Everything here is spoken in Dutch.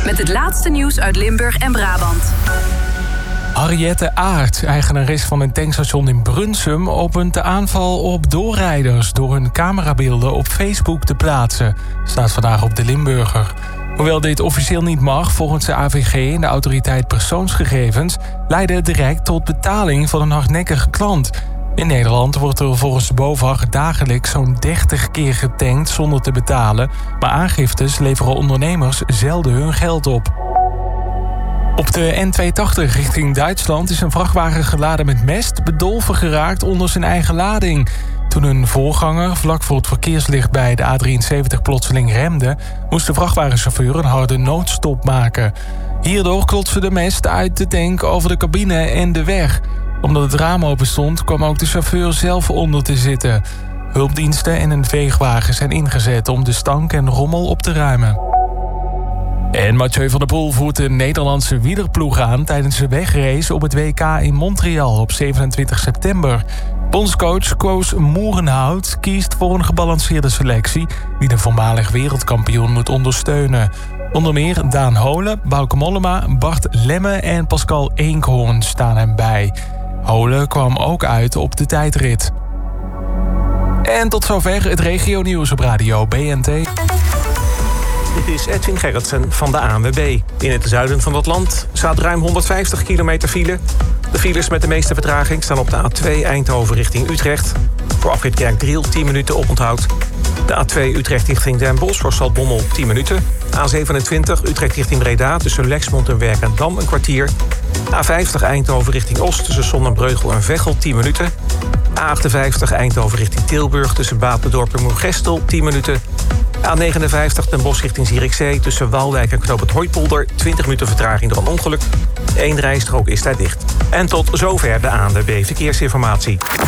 met het laatste nieuws uit Limburg en Brabant. Henriette Aert, eigenares van een tankstation in Brunsum, opent de aanval op doorrijders door hun camerabeelden op Facebook te plaatsen. Staat vandaag op de Limburger. Hoewel dit officieel niet mag, volgens de AVG en de Autoriteit Persoonsgegevens, leidde het direct tot betaling van een hardnekkige klant. In Nederland wordt er volgens de BOVAG dagelijks zo'n 30 keer getankt zonder te betalen, maar aangiftes leveren ondernemers zelden hun geld op. Op de N280 richting Duitsland is een vrachtwagen geladen met mest bedolven geraakt onder zijn eigen lading. Toen een voorganger vlak voor het verkeerslicht bij de A73 plotseling remde, moest de vrachtwagenchauffeur een harde noodstop maken. Hierdoor klotste de mest uit de tank over de cabine en de weg. Omdat het raam open stond, kwam ook de chauffeur zelf onder te zitten. Hulpdiensten en een veegwagen zijn ingezet om de stank en rommel op te ruimen. En Mathieu van der Poel voert de Nederlandse wielerploeg aan tijdens de wegrace op het WK in Montreal op 27 september. Bondscoach Koos Moerenhout kiest voor een gebalanceerde selectie die de voormalig wereldkampioen moet ondersteunen. Onder meer Daan Holen, Bauke Mollema, Bart Lemme en Pascal Eenkhoorn staan hem bij. Holen kwam ook uit op de tijdrit. En tot zover het regionieuws op radio BNT. Dit is Edwin Gerritsen van de ANWB. In het zuiden van het land staat ruim 150 kilometer file. De files met de meeste vertraging staan op de A2 Eindhoven richting Utrecht. Voor afrit Kerkdriel 10 minuten oponthoud. De A2 Utrecht richting Den Bosch voor Zaltbommel 10 minuten. A27 Utrecht richting Breda tussen Lexmond en Werkendam een kwartier. A50 Eindhoven richting Oost tussen Zonnebreugel en Veghel 10 minuten. A58 Eindhoven richting Tilburg tussen Batendorp en Moergestel 10 minuten. A59 Den Bosch richting Zierikzee tussen Waalwijk en Knoop het Hooipolder 20 minuten vertraging door een ongeluk. 1 rijstrook is daar dicht. En tot zover de ANWB Verkeersinformatie.